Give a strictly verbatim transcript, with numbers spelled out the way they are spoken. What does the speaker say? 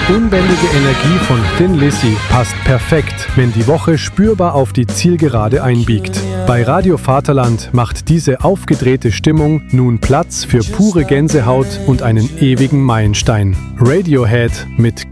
unbändige Energie von Thin Lizzy passt perfekt, wenn die Woche spürbar auf die Zielgerade einbiegt. Bei Radio Vaterland macht diese aufgedrehte Stimmung nun Platz für pure Gänsehaut und einen ewigen Meilenstein. Radiohead mit